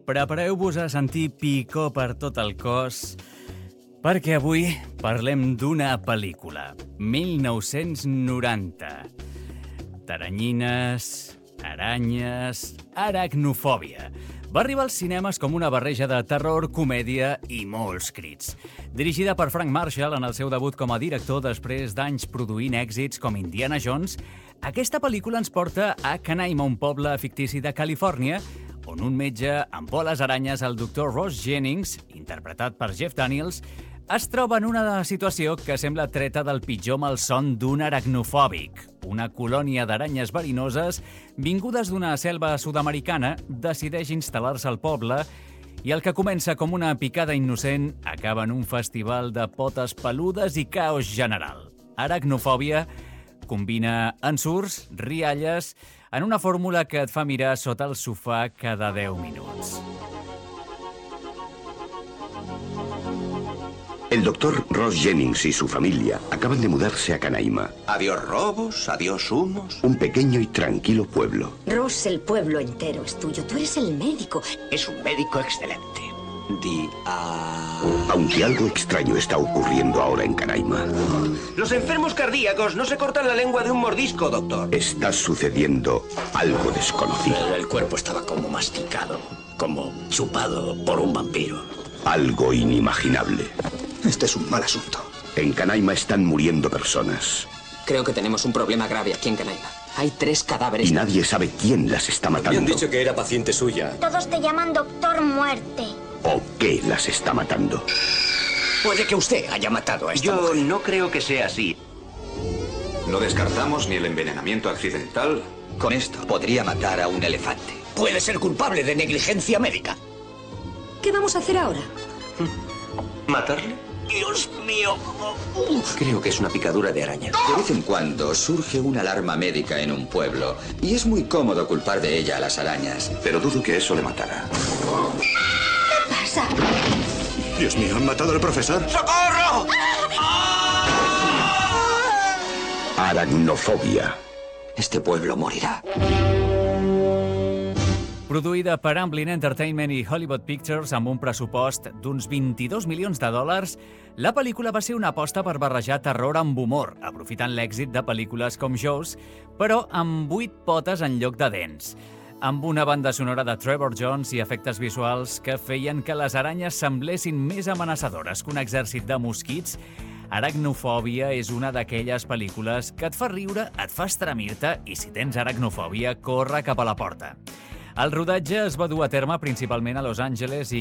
Prepareu-vos a sentir picor per tot el cos, perquè avui parlem d'una pel·lícula, 1990. Taranyines, aranyes, aracnofòbia. Va arribar als cinemes com una barreja de terror, comèdia i molts crits. Dirigida per Frank Marshall en el seu debut com a director després d'anys produint èxits com Indiana Jones, aquesta pel·lícula ens porta a Canaima, un poble fictici de Califòrnia, on un metge amb por a les aranyes, el doctor Ross Jennings, interpretat per Jeff Daniels, es troba en una situació que sembla treta del pitjor malson d'un aracnofòbic. Una colònia d'aranyes verinoses, vingudes d'una selva sud-americana, decideix instal·lar-se al poble i el que comença com una picada innocent acaba en un festival de potes peludes i caos general. Aracnofòbia combina ensurts, rialles, en una fórmula que et fa mirar sota el sofà cada 10 minuts. El doctor Ross Jennings y su familia acaban de mudarse a Canaima. Adiós robos, adiós humos. Un pequeño y tranquilo pueblo. Ross, el pueblo entero es tuyo. Tú eres el médico. Es un médico excelente. Aunque algo extraño está ocurriendo ahora en Canaima. Los enfermos cardíacos no se cortan la lengua de un mordisco, doctor. Está sucediendo algo desconocido. El cuerpo estaba como masticado, como chupado por un vampiro. Algo inimaginable. Este es un mal asunto. En Canaima están muriendo personas. Creo que tenemos un problema grave aquí en Canaima. Hay 3 cadáveres. Y nadie sabe quién las está matando. Me han dicho que era paciente suya. Todos te llaman Doctor Muerte. ¿O qué las está matando? Puede que usted haya matado a esta mujer. No creo que sea así. No descartamos ni el envenenamiento accidental. Con esto podría matar a un elefante. Puede ser culpable de negligencia médica. ¿Qué vamos a hacer ahora? ¿Matarle? ¡Dios mío! Creo que es una picadura de araña. De vez en cuando surge una alarma médica en un pueblo y es muy cómodo culpar de ella a las arañas. Pero dudo que eso le matara. ¿Qué pasa? Dios mío, ¿han matado al profesor? ¡Socorro! Aracnofòbia. Este pueblo morirá. Produïda per Amblin Entertainment i Hollywood Pictures amb un pressupost d'uns 22 milions de dòlars, la pel·lícula va ser una aposta per barrejar terror amb humor, aprofitant l'èxit de pel·lícules com Jaws, però amb 8 potes en lloc de dents. Amb una banda sonora de Trevor Jones i efectes visuals que feien que les aranyes semblessin més amenaçadores que un exèrcit de mosquits, Aracnofòbia és una d'aquelles pel·lícules que et fa riure, et fa estremir-te i si tens aracnofòbia, corre cap a la porta. El rodatge es va dur a terme principalment a Los Angeles i